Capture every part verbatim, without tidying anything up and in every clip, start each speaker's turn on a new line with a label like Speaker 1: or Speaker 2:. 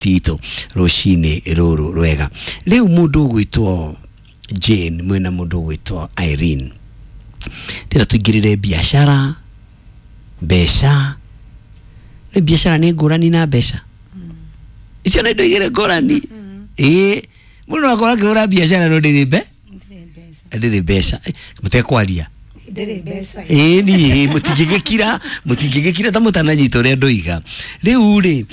Speaker 1: tito roshine roro rwega leo mundu gwitwo Jane mwena mundu gwitwo Irene tira tugirire biashara besha ne biashara ne ngurani na besha icio nä ndå igä rä ngårani ä må ndå akora kä hå ra biacara no ndä rä mbe ndä rä mbeca må tekwaria ä niä må tingä gä kira må tingä gä kira ta må tananyita å rä a ndå iga rä u rä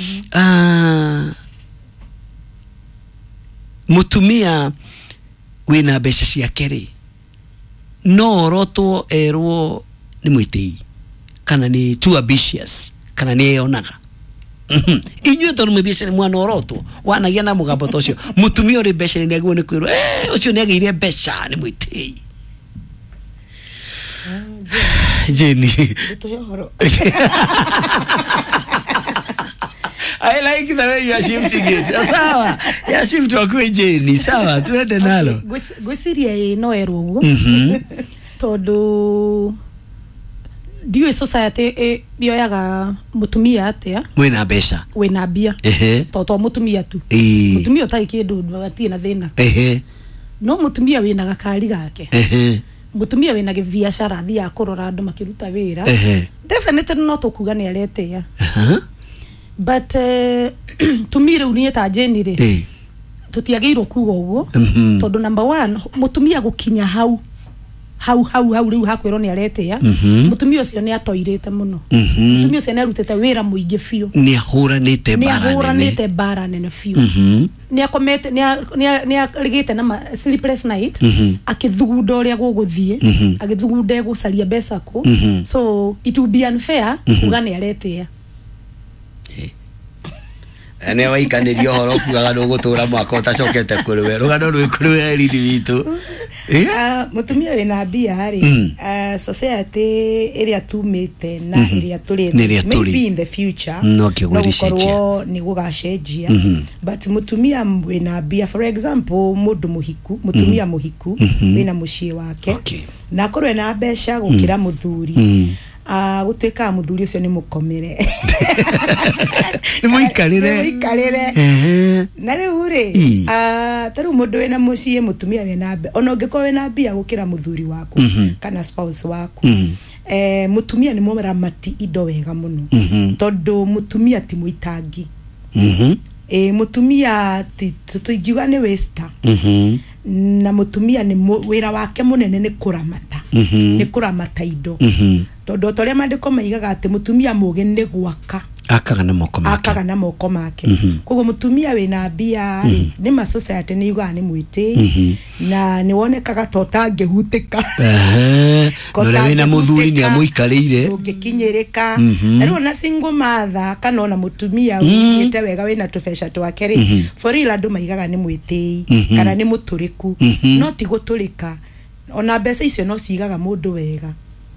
Speaker 1: må tumia wä na mbeca ciake rä no orotwo erwo nä mwä tä i kana nä too ambitious kana nä eonaga inywe tondu mbiacara mwana orotwo wanagia na mugambo tocio mutumia uri mbeca ni agwo ni kwirwo eh ucio ni ageire mbeca ni mwitei Jeni I like the way you are shifting it. Sawa. Ya shift wakwe Jeni. Sawa, tuende nalo.
Speaker 2: Gwiciria no erwo uguo. Tondu diwe society e bioyaga mutumia atia
Speaker 1: mwena besha
Speaker 2: wena bia
Speaker 1: ehe
Speaker 2: toto mutumia tu mutumia utai kindu atie na thina
Speaker 1: ehe
Speaker 2: no mutumia wena gakari gake
Speaker 1: ehe
Speaker 2: mutumia wena biashara thia kurora andu makiruta wira
Speaker 1: ehe
Speaker 2: definitely no tukuga ni arete ya
Speaker 1: aha
Speaker 2: but uh, tumire unie ta Jeni ri
Speaker 1: eh
Speaker 2: tutiageirwo kuga uguo tondu number one mutumia gukinya hau hau hau hau riu hakwiro ni arete ya mutumia ucio ni atoirete muno mutumia ucio ni arutete wira muingi fiu
Speaker 1: ni ahuranite bara nene
Speaker 2: ni ahuranite bara nene fiu ni akomete ni ni arigite na sleepless night akithugunda uria guguthie agithugunda gucaria mbeca ku so it will be unfair kuga ni arete ya
Speaker 1: ane waikanirio horo kugaga no gutura mwaka utacokete kuriwe rugano rwi kuriwe ridi witu
Speaker 2: eh mutumia wena bia hari society area tumite na area turi maybe in the future
Speaker 1: no kigwiricenjia
Speaker 2: ni gugacenjia but mutumia wena bia for example mundu muhiku mutumia muhiku wena mucii wake na korwe na besha gukira muthuri ah gutweka muthuri ucio ni mukomere
Speaker 1: ni muikarire
Speaker 2: ni muikarire eh na riu ri ah taru mundu wena mucii mutumia wena be ona ungiko wena bia gukira muthuri waku kana spouse waku eh mutumia ni muramati indo wega muno tondu mutumia ti muitangi eh mutumia ti tuingiuga ni waster na mutumia ni wira wake munene ni kuramata ni kuramata indo tondu toria mandiko maigaga ati mutumia muge ni gwaka
Speaker 1: akaga na moko make
Speaker 2: akaga na moko make koguo mutumia wina bia ni ma society ni yuga ni mwiti na ni wonekaga totange hutika
Speaker 1: eh no wina muthuri ni amuikarire
Speaker 2: ungikinyirika riu na single mother kana ona mutumia wite wega wina tubesha twake ri for real andu maigaga ni mwiti kana ni muturiku no ti guturika ona mbeca icio no cigaga mundu wega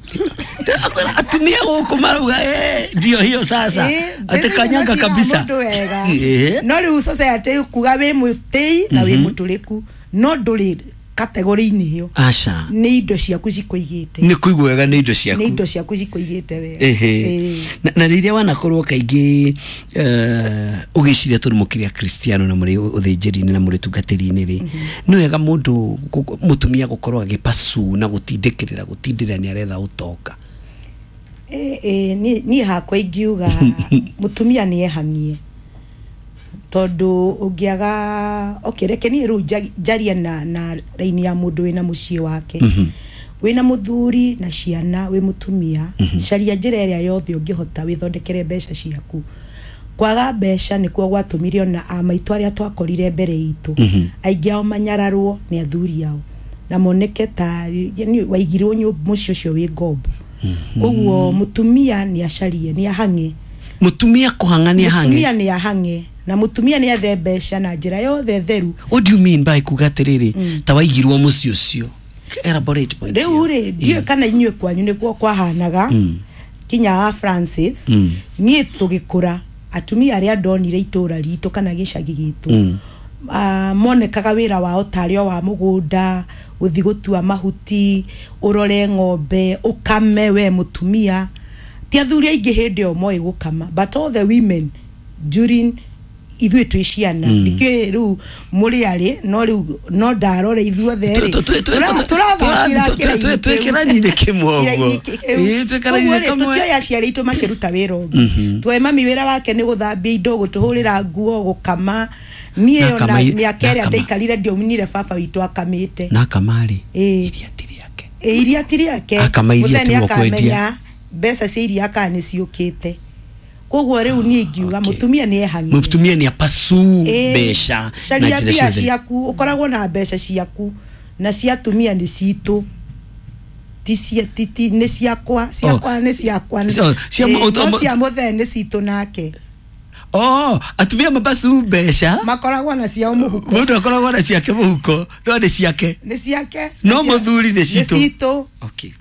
Speaker 1: atumia huko maruga eh ndio hiyo sasa atakanyanga kabisa
Speaker 2: no riu society kuga we mwiti na we muturiku no nduri category ni hiyo
Speaker 1: asha
Speaker 2: ni indo ciaku cikoigite
Speaker 1: ni kuigwa wega ni indo ciaku
Speaker 2: ni indo ciaku cikoigite wega
Speaker 1: ehe na riria wanakorwo kaingi eh ugiciria turi mukiria Kristiano na muri uthinjiri-ini na muri tungatiri-ini ri ni wega mundu mutumia gukorwo agipasu na gutindikirira gutindira ni aretha utoka
Speaker 2: eh eh ni ni hakwa ingiuga mutumia ni ehamie tondu ungiaga okireke ni ru jaria na na raini ya mundu wina mucii wake wina muthuri na ciana we mutumia caria njira iria yothe ungihota withondekere mbeca ciaku kwaga mbeca ni kwa gwatumirio na amaitu aria twakorire mbere itu aingi ao manyararwo ni athuri ao na moneke ta yani waigirwo nyumba mucio cio wi ngombo koguo mutumia ni acarie ni ahange
Speaker 1: mutumia kuhanga ni ahange
Speaker 2: mutumia ni ahange na mutumia ni athe mbeca na njira yothe theru
Speaker 1: what do you mean by kugatiriri ta waigirwo mucio cio elaborate point
Speaker 2: riu ri dio kana inywe kwanyu ni kwa kwahanaga kinya Francis ni tugikura atumia aria ndonire itura ritu kana gicagi gitu ah monekaga wira wao tario wa mugunda uthi gutua mahuti urore ng'ombe ukame we mutumia ti athuri aingi hindi o moi gukama but all the women during ithuĩ twĩ ciana ndikĩ rĩu mũrĩ arĩ no rĩu no ndarore ithuothe rĩ tũrathakĩra
Speaker 1: twĩkĩrani-inĩ kĩmwe ũguo
Speaker 2: twĩkĩrani-inĩ kamwe tũtioya aciari aitũ makĩruta wĩra ũngĩ twe mami wĩra wake nĩ gũthambia indo gũtũhũrĩra nguo gũkama niĩ ona mĩaka ĩrĩa ndaikarire ndiominire baba witũ akamĩte
Speaker 1: na akamari
Speaker 2: iria ti rĩake iria ti rĩake mũthenya akamenya mbeca cia iria kana nĩ ciũkĩte koguo rĩu niĩ ngiuga mutumia nĩ ehangie
Speaker 1: mutumia nĩ apasu mbeca
Speaker 2: na njĩra ciothe ciaku ukoragwo na mbeca ciaku na cia tumia nĩ citũ ti cia titi nĩ ciakwa ciakwa nĩ ciakwa no cia mũthee nĩ citũ nake
Speaker 1: oh atumia mapasu mbeca
Speaker 2: makoragwo na ciao mũhuko
Speaker 1: mũndũ akoragwo na ciake mũhuko no nĩ ciake
Speaker 2: nĩ ciake
Speaker 1: no mũthuri nĩ citũ
Speaker 2: nĩ citũ
Speaker 1: okay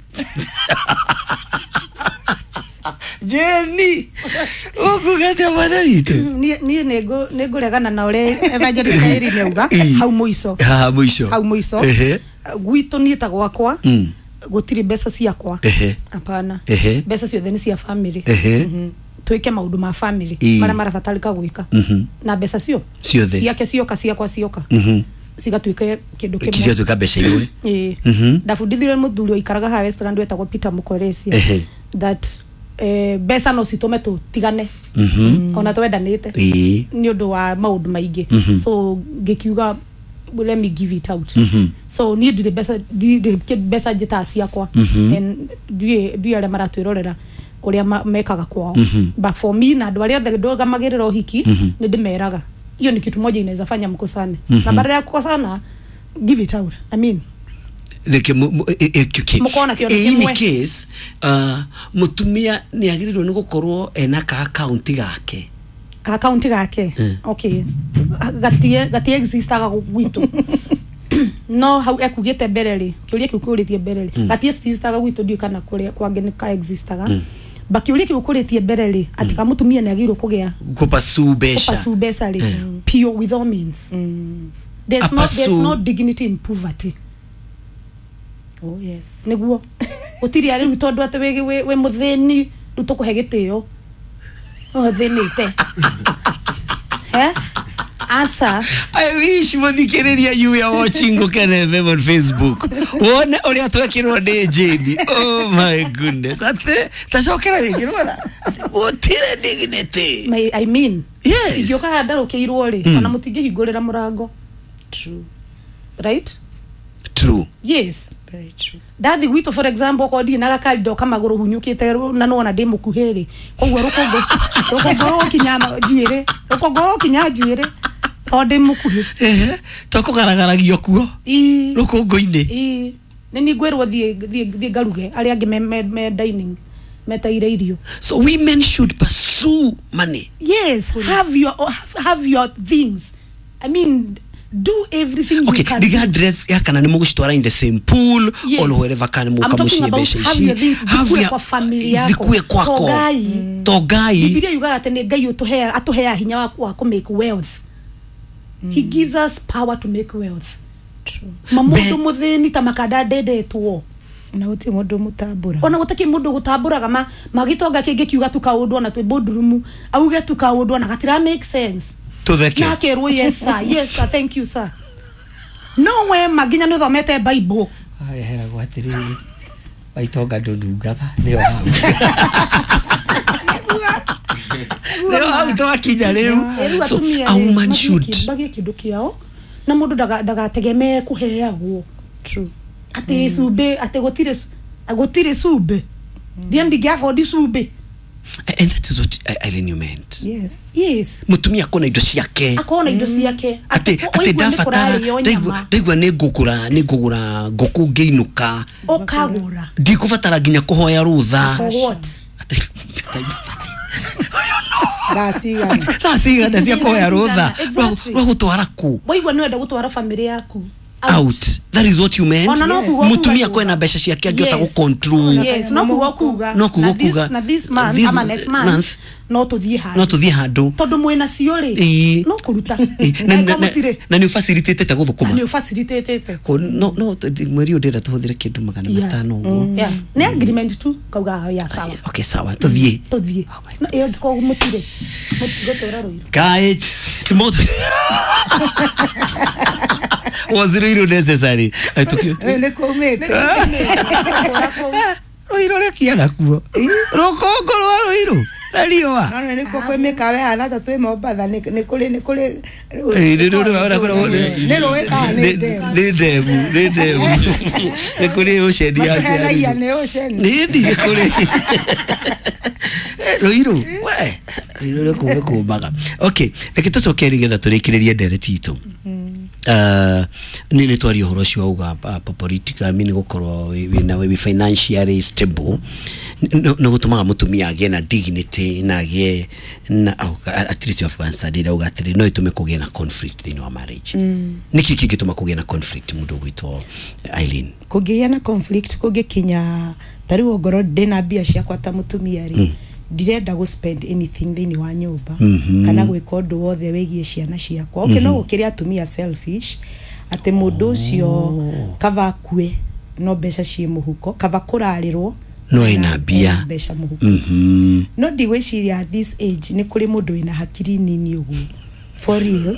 Speaker 1: Jenny ukugate mwana witu
Speaker 2: ni ni nego negoregana na ore evangelist Irene neuga hau muico
Speaker 1: ha muico
Speaker 2: hau muico
Speaker 1: ehe
Speaker 2: gwito nieta gwakwa gutiri mbeca ciakwa
Speaker 1: ehe
Speaker 2: hapana
Speaker 1: ehe
Speaker 2: mbeca ciothe ni cia family
Speaker 1: ehe
Speaker 2: twike maundu ma family mara marabatarika gwika na mbeca cio
Speaker 1: ciothe
Speaker 2: ciake cioka ciakwa cioka cigatwike kindu kimwe
Speaker 1: kizatuka mbeca imwe
Speaker 2: eh ndafundithire muthuri ikaraga ha Westland wetagwo Peter Mukoresia that eh besa no citume tu tigane mhm ona twendanite ni undu wa maundu maingi so ngikiuga let me give it out so ni ndire besa ndire besa njita ciakwa and ndue ndue ale maratwirorera uria mekaga kwao but for me na andu aria othe ndogamagirira uhiki ni ndimeraga hiyo ni kitu moja inaweza fanya mkosane na baada ya kukosana give it out I mean
Speaker 1: like mukona
Speaker 2: kio kimwe
Speaker 1: in case uh mutumia ni agirirwo ni gukorwo ena ka account gake
Speaker 2: ka account gake okay gatie gatie existaga gwitu no how ekugite bereri kiuria kiukuritie bereri gatie existaga gwitu ndio kana kuria kwange ni ka existaga bakiuria kiukuritie bereri ati ka mutumia ni agirwo kugia
Speaker 1: kupasu besha
Speaker 2: kupasu besa ri pure with all means there's no there's no dignity in poverty. Oh yes. Niguo. Utiri ari utondu ate we we mutheni rutukuhe gitio. Oh thenite. Eh? Asa.
Speaker 1: I wish muthikiriria you are watching Gukena F M on Facebook. Wone uri atwekirwo ni Jedi. Oh my goodness. Ate tacokera ringi rwara. Utire dignity.
Speaker 2: My I mean.
Speaker 1: Yes.
Speaker 2: Igioka handa ukiirwo ri kana mutingi hingurira murango. True. Right?
Speaker 1: True.
Speaker 2: Yes. Very true. Daddy gwito for example ko di na ka do kama goro hunyukite na no na demo kuhere koguo rukogo rukogo kinyama juire rukogo kinya juire to demo kuhe
Speaker 1: eh to kugaragaragia kuo
Speaker 2: i
Speaker 1: rukongo-ini
Speaker 2: i nini gwerwo thie thie garuge ari angi me dining metaire irio.
Speaker 1: So women should pursue money.
Speaker 2: Yes, have your have your things. I mean do everything
Speaker 1: okay,
Speaker 2: you can.
Speaker 1: Okay, dress ya kana nimo gustwara in the same pool yes. Or wherever kana muka mushie besha
Speaker 2: ishi. Have your family yako.
Speaker 1: Zikuwe kwako.
Speaker 2: Togai.
Speaker 1: Togai.
Speaker 2: Biblia yuga ate ne gai utohea atohea hinya wa ku make wealth. Mm. He gives us power to make wealth. True. Mamundu muthini ta makada dedetwo. Na uti mundu mutabura. Ona gutaki mundu gutabura kama magitonga kingi kiuga tukaundwa na twe boardroom auge tukaundwa na gatira make sense.
Speaker 1: To the king.
Speaker 2: Na keru yes sir. Yes sir. Thank you sir. No way maginya no thomete Bible.
Speaker 1: Ai hera gwatiri. Baitonga ndungaga leo. Leo auto akinya leo. So a woman should
Speaker 2: bagi kindu kiao na mundu daga daga tegemee kuheagwo. True. Ate sube ate gotire agotire sube. Ndiye ndigafa di sube.
Speaker 1: And that is what Irene you meant.
Speaker 2: Yes. Yes.
Speaker 1: Mutumia akona indo ciake.
Speaker 2: Akona indo ciake.
Speaker 1: Ate ate ndafatara. Ndaigwa ndaigwa ne ngukura ne ngugura ngoku ngeinuka.
Speaker 2: Okagura.
Speaker 1: Ndikufatara ginya kuhoya rutha.
Speaker 2: For what?
Speaker 1: Rasiga. Rasiga ndacia kuhoya rutha. Wa gutwara ku.
Speaker 2: Waigwa ni wenda gutwara family yaku.
Speaker 1: out. out. That is what you meant.
Speaker 2: Yes.
Speaker 1: Mutumia kwa na besha shi yake agota ku control.
Speaker 2: Yes, no kugokuga.
Speaker 1: No kugokuga.
Speaker 2: Na this month ama next month no to thie hard.
Speaker 1: No to thie hard.
Speaker 2: Todo mwena ciore. No kuruta.
Speaker 1: Na ni facilitate ta guthukuma.
Speaker 2: Ni facilitate.
Speaker 1: No no mweri udira tuhuthire kindu magana matano uguo.
Speaker 2: Yeah. Ni agreement tu kauga ya sawa.
Speaker 1: Okay, sawa. Tuthie.
Speaker 2: Tuthie. Na iyo ko mutire. Mutigotora roiro.
Speaker 1: Guys, timoto. Was it really necessary? I took you.
Speaker 2: Ne komete.
Speaker 1: Roiro le kiana kuo. Rokoko roiro. Ralioa.
Speaker 2: No ne ko kweme kawe ana tatu mo bada ne ne kule ne kule.
Speaker 1: Eh ne no no no.
Speaker 2: Ne lo eka ne de.
Speaker 1: Ne de ne de. Ne kule o shedi ya.
Speaker 2: Ne ya ne o shedi.
Speaker 1: Ne di ne kule. Roiro. We. Roiro le ko ko baga. Okay. Lekito so keri geda turekireria ndere tito. Uh, nile twari horo cio uga pa politika mini gukorwo wina we financially stable no no gutumaga mutumia agie na dignity na agie na at least of answer dira uga atiri no itume kugia na conflict thini wa marriage mm. Niki kigituma kugia na conflict mundu gwitwo Eileen
Speaker 2: kugia na conflict kugia kinya tari wogoro dena bia cia kwata mutumia ri mm. Direnda go spend anything thini wa nyumba mm -hmm. Kana gwika undu wothe wigie ciana ciakwa okay, mm -hmm. No gukiri atumia selfish ate mundu ucio oh. Kava kue no besha cie muhuko kava kurarirwo
Speaker 1: no ina bia
Speaker 2: besha muhuko
Speaker 1: mm -hmm.
Speaker 2: No digwiciria at this age ni kuri mundu ina hakiri nini ugu for real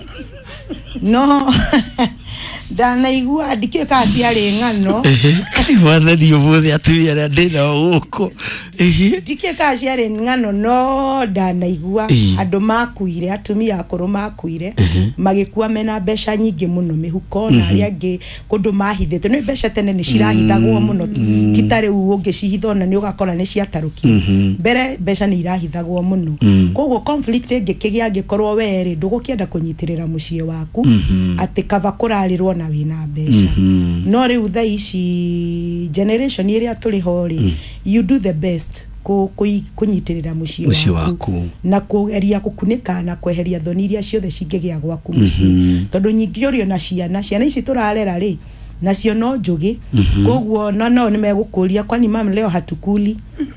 Speaker 2: no dana igua dikio kasi ari ngano
Speaker 1: kali mwana dio bothe atumia na ndina uko ehe
Speaker 2: dikio kasi ari ngano no dana igua andu makuire atumia akoro makuire magikua mena besha nyingi muno mihuko na ari angi kundu mahithite no besha tene ni cirahithagwo muno kitare ungi cihithona ni ugakora ni ciataruki mbere besha ni irahithagwo muno koguo conflict ingi kigia ngikorwo weri ndugukienda kunyitirira mucie waku ati kava kurarirwo na wina besha no riu tha ici generation iria tuli hori you do the best ku kunyitirira mucie waku na kugeria kukunika na kweheria thoni iria ciothe cingigia gwaku mucie tondu nyingi urio na ciana ciana ici turarera ri nacio no njugi koguo no no nimegukuria kwani mam leo hatukuli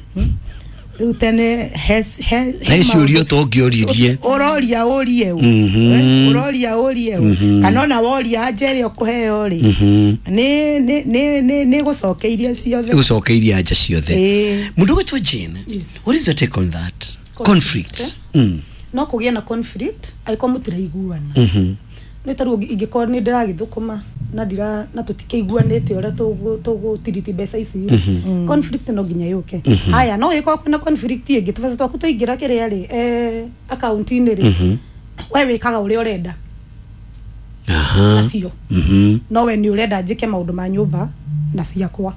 Speaker 2: utene has has
Speaker 1: has urio tongioririe
Speaker 2: uroria urie uroria urie kanona woria ajeri okuheo ri ni ni ni ni gucokeirie ciothe
Speaker 1: gucokeirie aja ciothe mundu gitwa Jane. What is your take on that conflict? Mm.
Speaker 2: No kugia na conflict aiko mutira iguana mhm ni taru ingikora ni ndiragithukuma na ndira na tutikeiguanite ora tugu tugu tiriti besa ici conflict no ginya yuke haya no iko kuna conflict ingi tuvaza twaku tuingira kiri ari eh account ini ri wewe kaga uri urenda
Speaker 1: aha
Speaker 2: nacio mhm no we ni urenda njike maundu ma nyumba na ciakwa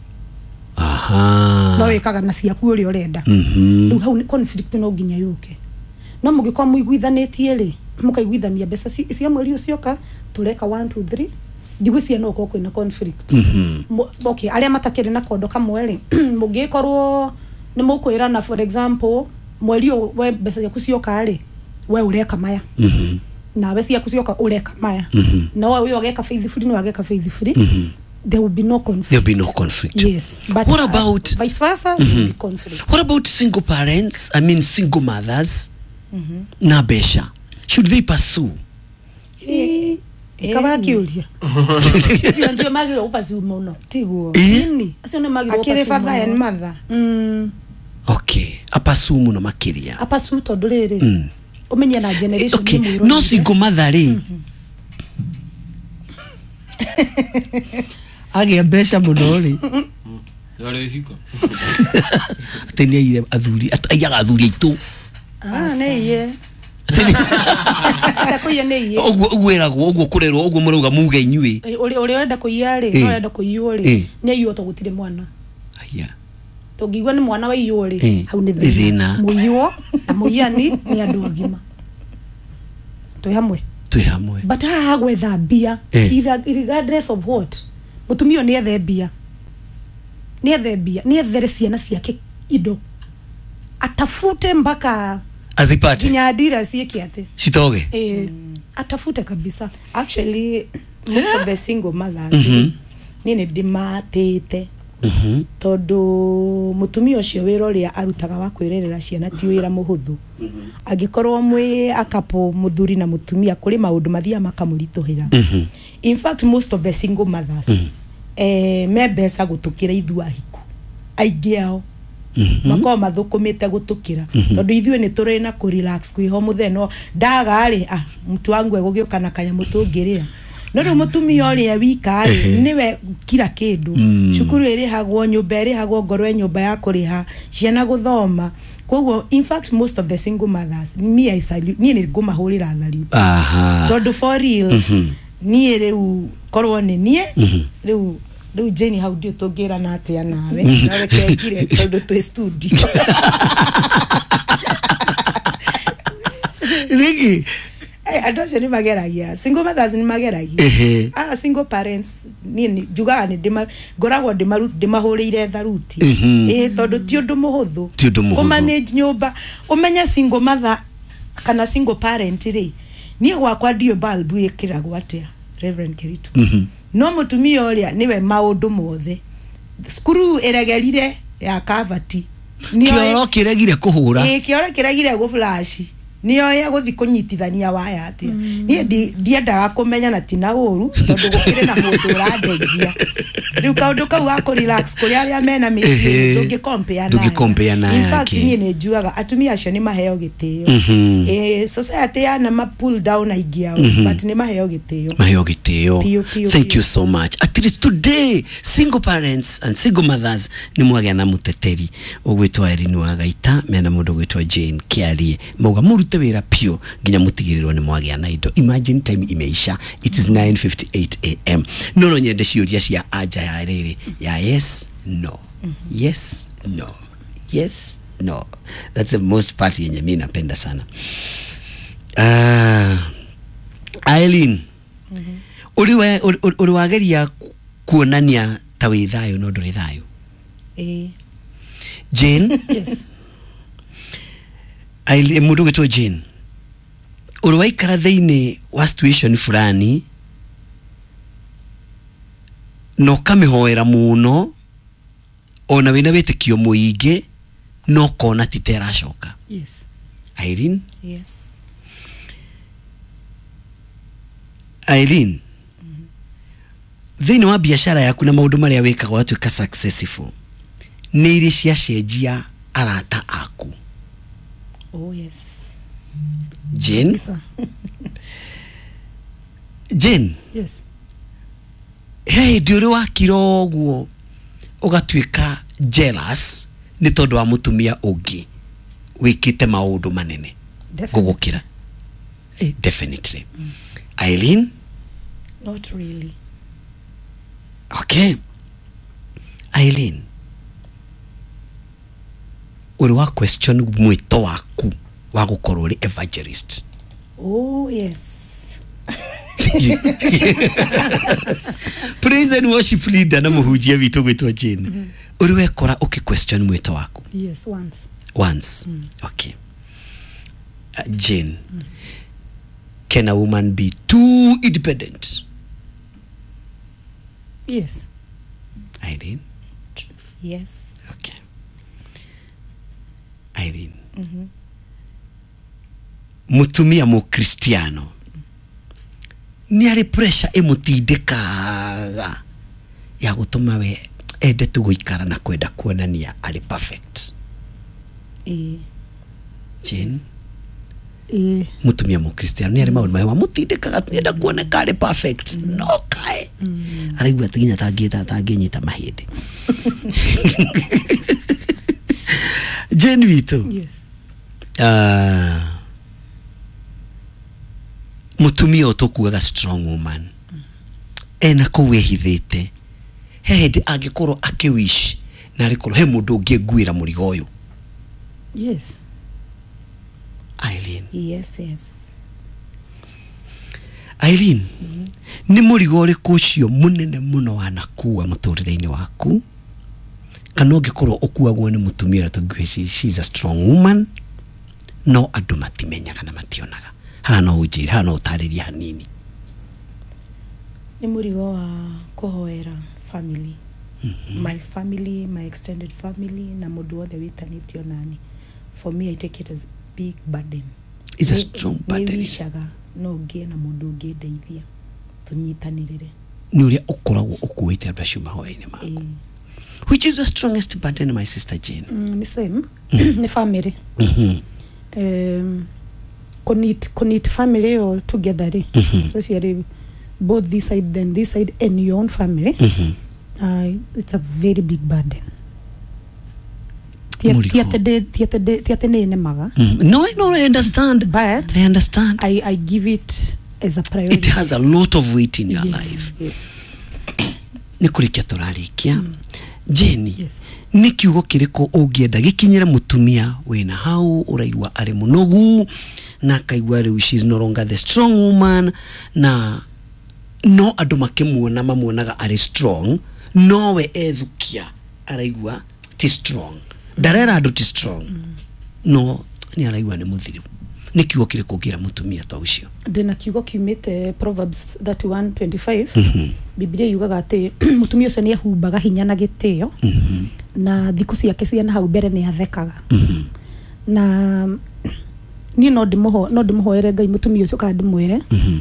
Speaker 1: aha
Speaker 2: no wikaga na ciaku uri urenda
Speaker 1: mhm
Speaker 2: riu hau ni conflict no ginya yuke no mugikwa muiguithanitie ri mukaiguithania besa cia mweri ucio ka tureka one two three digwisia no ko kwina conflict
Speaker 1: mhm
Speaker 2: okay aria matakiri na kondo kamweri mugikorwo ni mukwira na for example mweri we besa yaku cioka ri we ureka maya
Speaker 1: mhm
Speaker 2: na besa yaku cioka ureka maya no we ogeka faithfully no ageka faithfully there will be no conflict.
Speaker 1: There will be no conflict.
Speaker 2: Yes. But
Speaker 1: what about
Speaker 2: uh, vice versa? Mm-hmm. There will be conflict.
Speaker 1: What about single parents? I mean, single mothers.
Speaker 2: Mhm.
Speaker 1: Na besha. Should they pursue?
Speaker 2: Eh. Kaba kiulia. Sio ndio magiro upazi umono. Tiguo.
Speaker 1: Nini?
Speaker 2: Sio ndio magiro upazi.
Speaker 3: Akire father and mother.
Speaker 2: Mm.
Speaker 1: Okay. Apasu muno makiria.
Speaker 2: Apasu tondu riri.
Speaker 1: Mm.
Speaker 2: Umenya na generation
Speaker 1: okay. No single mother ri. Age besha muno ri.
Speaker 4: Yale hiko.
Speaker 1: Tenia ile athuri ayaga athuri itu.
Speaker 2: Ah neye. Takoya neye.
Speaker 1: Ogwo ogweragwo ogwo kurerwo ogwo muruga muge inyui.
Speaker 2: Uri uri enda kuiya ri, no enda kuiyo ri. Ne iyo to gutire mwana.
Speaker 1: Aya.
Speaker 2: Togigwa ni mwana wa iyo ri. Hau ni thina. Muiyo na muyani ni andu agima. Twi hamwe.
Speaker 1: Twi hamwe.
Speaker 2: But ha gwetha bia regardless of what. Mutumio ni ethe bia. Ni ethe bia, ni ethere ciana ciake indo. Atafute mpaka
Speaker 1: azipate.
Speaker 2: Kinyadira sieki ate.
Speaker 1: Sitoge.
Speaker 2: Eh, atafute kabisa.
Speaker 3: Actually
Speaker 2: most of the single mothers
Speaker 1: Mhm.
Speaker 2: ni ni ndimatete
Speaker 1: Mhm.
Speaker 2: tondu mutumia ucio wira uria arutaga wa kwirerera ciana ti wira muhuthu angikorwo mwi akapo muthuri na mutumia kuri maundu mathia makamurituhira
Speaker 1: Mhm.
Speaker 2: in fact most of the single mothers
Speaker 1: Mhm.
Speaker 2: eh mebesa gutukira ithu ahiku aingi ao
Speaker 1: Mhm.
Speaker 2: mako mathukumite gutukira
Speaker 1: Mhm.
Speaker 2: tondu ithuĩ ni turi na ku relax kwiho mutheno ndaga ri ah mtu wangu egugioka na kanya mutungirira no ru mutumia uria wika ri niwe kila kindu
Speaker 1: Mm.
Speaker 2: cukuru iri hagwo nyumba iri hagwo ngorwe nyumba ya kuriha ciana guthoma koguo in fact most of the single mothers me I salute ni ni ngumahurira thari
Speaker 1: Aha.
Speaker 2: tondu for real
Speaker 1: Mhm.
Speaker 2: ni riu korwo ni nie
Speaker 1: Mhm.
Speaker 2: riu riu Jenny how do tugira na atia nawe nawe kekire tondu twi studio
Speaker 1: Rigi.
Speaker 2: eh adoce ni mageragia single mothers ni mageragia
Speaker 1: Ehe.
Speaker 2: ah single parents ni ni jugaga ni ndima ngoragwo ndimaru ndimahurire tharuti
Speaker 1: Mhm.
Speaker 2: eh tondu ti undu muhuthu
Speaker 1: Ti undu muhuthu.
Speaker 2: ku manage nyumba umenya single mother kana single parent ri ni gwakwa dio bulb ikiragwo atia Reverend Kiritu
Speaker 1: Mhm.
Speaker 2: no mutumia uria niwe maundu mothe skuru eregerire ya kavati
Speaker 1: Kioro kiregire kuhura.
Speaker 2: eh kioro kiragire go flash niyo ya guthi kunyitithania waya atia ni ndiendaga kumenya na tina uru tondu gukire na mundu urandeithia riu kaundu kau ga ku relax kuri aria mena mĩciĩ ndungi compare nayo
Speaker 1: Ndungi compare nayo
Speaker 2: in fact
Speaker 1: yake.
Speaker 2: ni ni njuaga atumia acio ni maheo gitio
Speaker 1: Mhm.
Speaker 2: eh society ya na ma pull down aigia but ni maheo gitio
Speaker 1: Maheo gitio.
Speaker 2: Pio, pio,
Speaker 1: Thank
Speaker 2: pio.
Speaker 1: you so much. At least today, single parents and single mothers ni mwagea na muteteri ugwitwa Irene wa Gaita mena mundu gwitwa Jane Kiarie mauga murute wira pio nginya mutigirirwo ni mwagea na indo. Imagine time imeisha, it is nine fifty-eight a m Nono nyende ciuria cia anja ya riri ya yes no yes no yes no. That's the most part yenye mimi napenda sana. Ah, Aileen, uriwe uriwageria kuonania ta wi thayo no nduri thayo.
Speaker 2: eh
Speaker 1: Jane,
Speaker 2: yes
Speaker 1: Aileen mundu gwitwo Jane, uriwaikara thiini wa situation fulani no kamihoera muno ona wina witikio muingi no kona titeracoka.
Speaker 2: yes
Speaker 1: Aileen,
Speaker 2: yes
Speaker 1: Aileen, thiini wa biashara yaku na maundu maria wikaga watuika successful ni iri cia cenjia arata aku.
Speaker 2: oh yes
Speaker 1: Jane,
Speaker 2: Lisa.
Speaker 1: Jane,
Speaker 2: yes
Speaker 1: hey ndiuri wakira uguo ugatuika jealous ni tondu wa mutumia ungi wikite maundu manene
Speaker 2: definitely
Speaker 1: gugukira. Eh, definitely. Mm. Aileen,
Speaker 2: not really
Speaker 1: okay. Aileen, uri wa question mwito waku wa gukorwo uri evangelist.
Speaker 2: oh yes
Speaker 1: Praise and worship leader na muhujia witu gwitwa Jane. Mm -hmm. Uri wekora uki question mwito waku
Speaker 2: yes once
Speaker 1: once.
Speaker 2: Mm.
Speaker 1: Okay. Uh, Jane, mm. Can a woman be too independent?
Speaker 2: yes
Speaker 1: Aileen,
Speaker 2: yes
Speaker 1: okay. Aileen,
Speaker 2: mhm
Speaker 1: mutumia mu Kristiano ni ari pressure emutindikaga ya gutuma we ende tu guikara na kwenda kuonania ari perfect.
Speaker 2: eh
Speaker 1: Jane,
Speaker 2: yes. eh
Speaker 1: mutumia mu Kristiano ni ari maundu mawe mutindikaga tuenda kuoneka ari perfect. Mm. No kai mm. araigua tiginya tangita tanginyita mahindi. Jane witu,
Speaker 2: yes
Speaker 1: uh, mutumia utukuaga strong woman. Mm. Ena kuwe hithite hedi angikorwo akiwish na arikorwo he mundu ungingwira murigo uyu.
Speaker 2: yes
Speaker 1: Aileen,
Speaker 2: yes yes
Speaker 1: Aileen, mm -hmm. ni murigo uriku ucio munene muno wanakuwa muturire-ini waku kana ungikorwo ukuagwo ni mutumia tugwe she's a strong woman no andu matimenyaga na mationaga. Haha no ujire, haha no utariria hanini.
Speaker 2: ni murigo wa kuhoera family. Mm-hmm. My family, my extended family, na mundu wothe witanitio nani. For me, I take it as big burden.
Speaker 1: It's a strong burden.
Speaker 2: Niwishaga no ngie na mundu ungi ndeithia tunyitanirire.
Speaker 1: Ni uria ukoragwo ukuite abra ciuma hoya-ini maku.
Speaker 2: Eh.
Speaker 1: Which is the strongest burden, my sister Jane?
Speaker 2: Mm, ni same. Mm. Ni family. Mhm. Um Connect, connect family all together. Mm-hmm. Especially both this side and this side and your own family. Mm-hmm. Uh, it's a very big burden. No,
Speaker 1: I know, I understand.
Speaker 2: But
Speaker 1: I understand.
Speaker 2: I, I give it as a priority.
Speaker 1: It has a lot of weight in your
Speaker 2: yes,
Speaker 1: life.
Speaker 2: Yes.
Speaker 1: Nikurikia turarikia. Mm. Jenny.
Speaker 2: Yes.
Speaker 1: Ni kiugo kiriko ungienda gikinyira mutumia wina hau uraigwa ari munogu na kaigwa riu she's no longer the strong woman na no andu makimuona mamuonaga ari strong no we ethukia araigwa ti strong darera andu ti strong mm. no ni araigwa ni muthiru ni kiugo kiriko ngira mutumia ta ucio
Speaker 2: ndina kiugo kiumite Proverbs thirty-one twenty-five. Mm-hmm. Biblia yugaga ati mutumia ucio ni ahumbaga hinya na gitio. Mm-hmm. Na thiku ciake cia na hau mbere ni athekaga. Mm-hmm. Na ni no ndimuho no ndimuhoere Ngai mutumia ucio ka ndimwire. Mhm.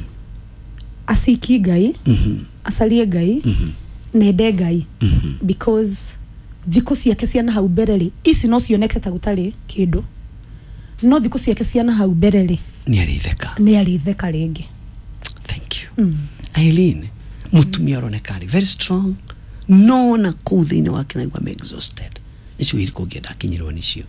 Speaker 2: Asiki Ngai. Mhm. Asalie Ngai. Mhm. Nende Ngai. Mhm. Because thiku ciake cia na hau mbere ri ici no cioneke ta gutari kindu. No thiku ciake cia na hau mbere ri
Speaker 1: ni aritheka.
Speaker 2: Ni aritheka ringi.
Speaker 1: Thank you. Mm. Aileen, mutumia aroneka ari very strong. No na kuthini wake na igwa exhausted. Nicio iriko ngenda kinyirwo nicio.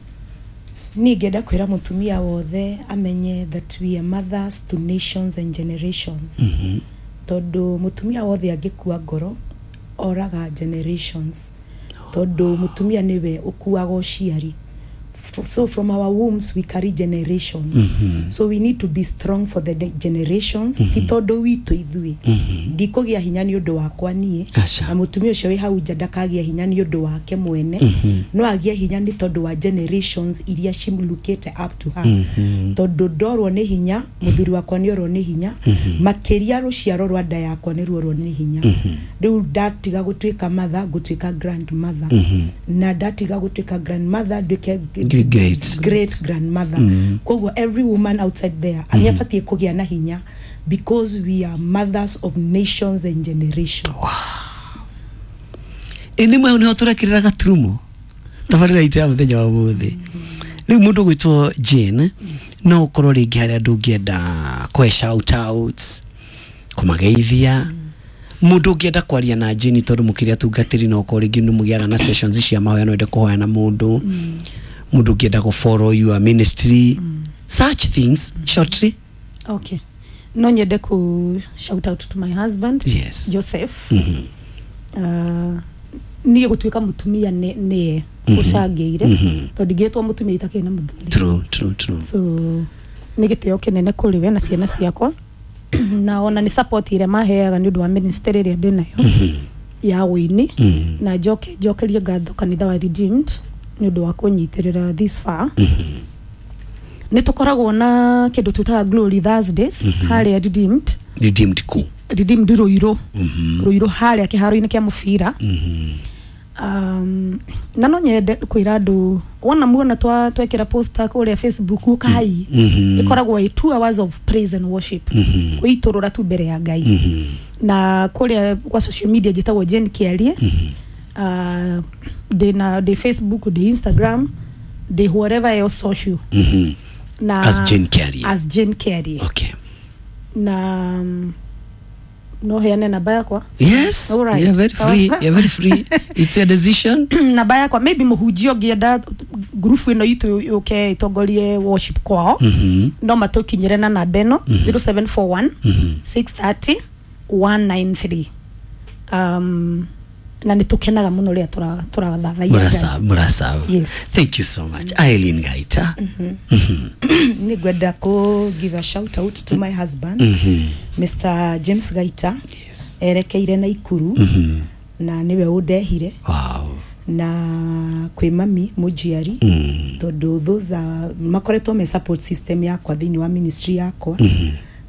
Speaker 2: Ni ngenda kwira mutumia wothe amenye that we are mothers to nations and generations. Mhm. Todo mutumia wothe angikua ngoro oraga generations. Todo mutumia niwe ukuaga uciari. So from our wombs we carry generations. Mm-hmm. So we need to be strong for the generations. Mm-hmm. Titodo witu ithui. Mm-hmm. Ndikugia hinya ni undu wakwa nie. Na mutumia ucio wi hau nja ndakagia hinya ni undu wake mwene. Mm-hmm. No agia hinya ni tondu wa generations iria cimulukite up to her. Mm-hmm. Tondu ndorwo ni hinya, muthuri wakwa ni orwo ni hinya. Mm-hmm. Makiria ruciaro rwa nda yakwa ni ruorwo ni hinya. Mm-hmm. Riu ndatiga gutuika mother, gutuika grandmother. Mm-hmm. Na ndatiga gutuika grandmother, nduike
Speaker 1: great
Speaker 2: great grandmother. Mm. Kogo every woman outside there mm. aniafatie kugia na hinya because we are mothers of nations and generations. Wow.
Speaker 1: Ene mwe ne oturakirira gaturumo tabarira ite muthenya wa muthi riu mundu gwitwo Jane. Yes. No ukorwo ringi hari andu ngienda kwe shout outs kumageithia mm. mundu ngienda kwaria na Jane tondu mukiria tungatiri no ukorwo ringi numugiaga na sessions cia mahoya no ende kuhoya na mundu mm. mundu ngienda go follow your ministry. Mm. Such things. Mm. Shortly.
Speaker 2: Okay. No nyende ku shout out to my husband.
Speaker 1: Yes.
Speaker 2: Joseph.
Speaker 1: Mhm.
Speaker 2: Uh niye gutwika mutumia ne ne ucageire. Mm-hmm. Tondu ngetwa mutumia itake na muthuri.
Speaker 1: True, true, true.
Speaker 2: So nigiteo kinene kuri we na ciana ciakwa. Na ona ni support ire maheaga ni undu wa ministry ire ndinayo. Mhm. Ya wini. Mm. Na joke jokerie ngatho kanitha wa Redeemed ni undu wa kunyitirira this far. Mhm. Ni tukoragwo na kindu tuta Glory Thursdays. Mm-hmm. Hali ya Redeemed.
Speaker 1: Redeemed ku.
Speaker 2: Redeemed Ruiro.
Speaker 1: Mhm.
Speaker 2: Ruiro hali ya kiharo-ini kia mufira. Mhm. Um na no nyende kwira andu wona muona twa twekira poster kuri Facebook ukai. Mhm. Ikoragwo i two hours of praise and worship. Mhm. Kuiturura tu mbere ya Ngai. Mhm. Na kuri kwa social media jitagwo Jane Kiarie. Mhm. Uh de na de Facebook, de Instagram, de whatever else social. Mhm. Na
Speaker 1: as Jane Kiarie.
Speaker 2: As Jane Kiarie.
Speaker 1: Okay.
Speaker 2: Na um, no heane namba yakwa.
Speaker 1: Yes. All right. You're very free. You're very free. It's your decision. Namba
Speaker 2: yakwa maybe muhujio gienda group ino itu okay itogorie worship kwao. Mhm. No matokinyire na namba eno zero seven four one six three zero one nine three. Um na nitukenaga muno ria tura turathathaia.
Speaker 1: Murasa murasa.
Speaker 2: Yes.
Speaker 1: Thank you so much. Aileen Gaita.
Speaker 2: Mhm. Mhm. Ni gwenda ko give a shout out to my husband. Mhm. Mister James Gaita. Yes. Erekeire na Ikuru. Mhm. Na niwe udehire.
Speaker 1: Wow.
Speaker 2: Na kwe mami mujiari. Mhm. Todo those are makoreto me support system yakwa thini wa ministry yakwa. Mhm.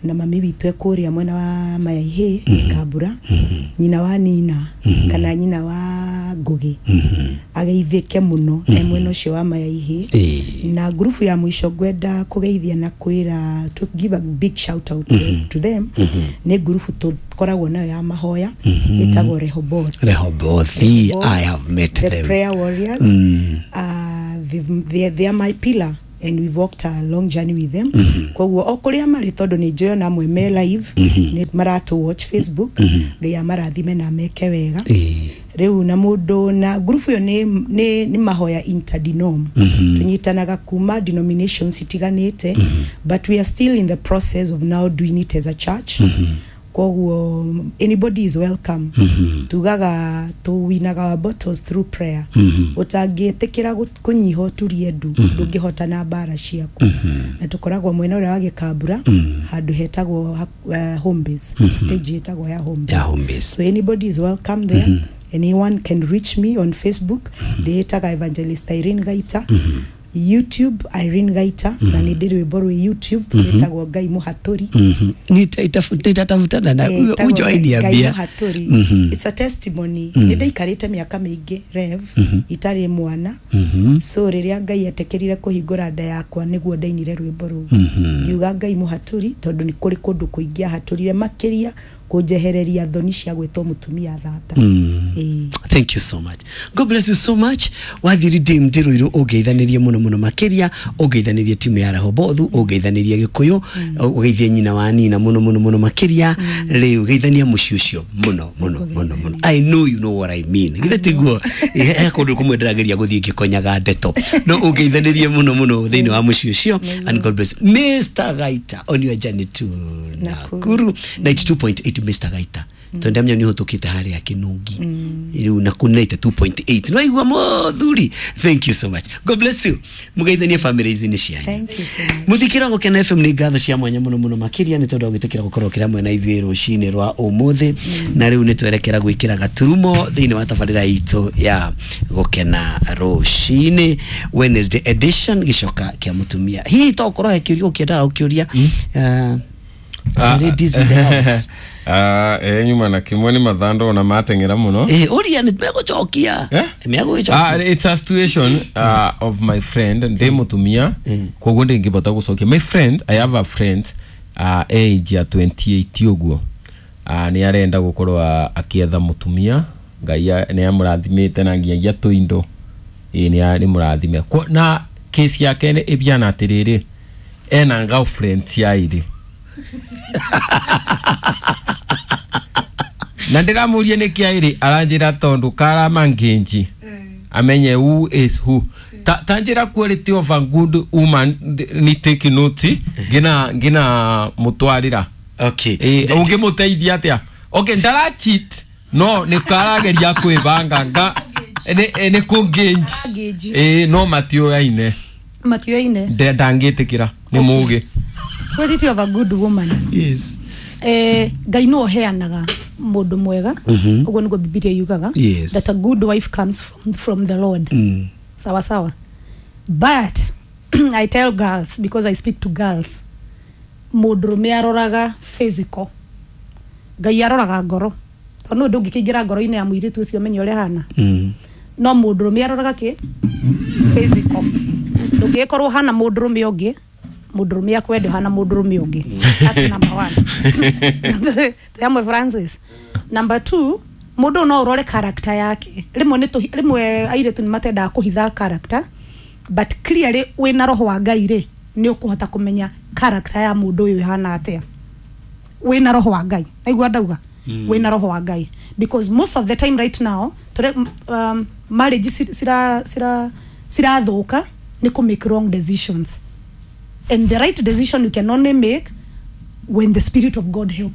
Speaker 2: na mami witwe kuria mwena wa Mayaihe
Speaker 1: mm -hmm.
Speaker 2: Kabura
Speaker 1: mm -hmm.
Speaker 2: nyina wa Nina mm -hmm. kana nyina wa Ngugi mm -hmm. ageithike muno mm -hmm. e mwena ucio wa Mayaihe e. na grupu ya mwisho gwenda kugeithia na kwira to give a big shout out mm -hmm. to them mm -hmm. ne grupu tukoragwo nayo ya mahoya mm -hmm. itagwo Rehoboth
Speaker 1: Rehoboth I have met
Speaker 2: the
Speaker 1: them
Speaker 2: the prayer warriors mm. uh, they, they, they are my pillar and we've walked a long journey with them. Mm-hmm. Kwa hiyo okuria mari todo ni joyo na mwe me live mm-hmm. ni marato watch Facebook mm-hmm. ngia marathime na meke wega e. Riu na mundu na group yo ni ni, ni mahoya interdenom mm-hmm. tunyitanaga kuma denominations itiganite mm-hmm. but we are still in the process of now doing it as a church mm-hmm. Kwa hiyo anybody is welcome mm-hmm. tugaga tuwinaga bottles through prayer mm-hmm. utagetekera kunyiho turiedu mm-hmm. ndungihota na bara ciaku mm-hmm. na tukoragwa mwena ura wage Kabura mm-hmm. handu hetagwo uh, home base mm-hmm. stage hetagwo ya home base. Yeah, home base so anybody is welcome there mm-hmm. anyone can reach me on Facebook mm-hmm. de hetaga Evangelist Irene Gaita mm-hmm. YouTube Irene Gaita mm -hmm. na nidiri wiboro YouTube mm -hmm. etagwo Ngai Muhaturi mm -hmm. nitaitafuta itatafutana na ujoini ya bia Muhaturi mm -hmm. it's a testimony mm -hmm. nidaikarite miaka mingi rev mm -hmm. itari mwana mm -hmm. so riria Ngai atekerire kuhingura nda yakwa niguo ndainire rwiboro mm -hmm. yuga Ngai Muhaturi tondu ni kuri kundu kuingia haturire makiria kujehereria thoni cia gwitwo mutumia thata mm. e.
Speaker 1: Thank you so much. God bless you so much. Wathiri dim ndiruiru ugeithanirie muno muno makiria ugeithanirie timu ya Rehoboth ugeithanirie Gikuyu ugeithie nyina wa Nina muno muno muno makiria riu ugeithania muci ucio muno muno muno muno. I know you know what I mean. Githe tiguo e kundu kumwenderageria guthie gikonyaga ndeto no ugeithanirie muno muno thiini wa muci ucio and God bless you. Mister Gaita on your journey to Nakuru ninety-two point eight Mister Gaita mm. tonde amnya ni hotukite hari ya Kinungi riu mm. na kunete two point eight no igwa mothuri. Thank you so much. God bless you. Mugeithanie families ni cianyu.
Speaker 2: Thank you so much.
Speaker 1: Muthikira go Kena F M ni ngatho cia mwanya muno muno makiria ni tondu gitikira gukorwo kira mwena ithuĩ rucini rwa umuthi mm. na riu ni twerekera gwikira gaturumo thiini wa tabarira itu ya gukena rucini Wednesday edition gicoka kia mutumia hi tokorwo hekirio kiendaga ukiuria mm. uh,
Speaker 3: Ah, ah, eh nyuma na kimwe mathando na matengera muno
Speaker 1: eh uria ni megochokia
Speaker 3: eh megochokia ah it's a situation uh, of my friend nde mutumia kogo ndi ngibota gucokia my friend I have a friend uh, age ya twenty-eight uguo uh, ni arenda gukorwa akietha mutumia Ngai ni amurathimite na nginya tuindo eh ni ni murathime na case yake ni ibiana atiriri ena girlfriend yairi na ndiramurie ni kiairi aranjira tondu kara mangenji amenye who is who ta tanjira quality of a good woman ni take note gina gina mutwarira
Speaker 1: okay
Speaker 3: eh unge muteithia atia okay ndara cheat no ni karageria kwibanga nga ene ene kungenji eh no matio yaine
Speaker 2: matio yaine
Speaker 3: ndangitikira ni muge
Speaker 2: quality of a good woman.
Speaker 1: Yes.
Speaker 2: Eh, Ngai no heanaga mundu mwega. Ugo niko Biblia yugaga
Speaker 1: yes.
Speaker 2: that a good wife comes from from the Lord.
Speaker 1: Mm.
Speaker 2: Sawa sawa. But I tell girls because I speak to girls. Mundu me aroraga physical. Ngai aroraga ngoro. Tono ndu ngikingira ngoro ine ya muiritu ucio menye ure hana.
Speaker 1: Mm.
Speaker 2: No mundu me aroraga ki physical. Ndugikorwo hana mundu me ongi mudrumia kwende hana mudrumi ungi. That's number one. Tayamwe Francis. Number two, mudu no urore character yake. Rimwe ni rimwe airetu ni matenda kuhitha character, but clearly wina roho wa Ngai ri ni ukuhota kumenya character ya mudu uyu hana atia. Wina roho wa Ngai. Naigua ndauga. Mm. Wina roho wa Ngai, because most of the time right now tore um, marriage sira sira sira thoka ni ku make wrong decisions. And the right decision you can only make when the Spirit of God helps.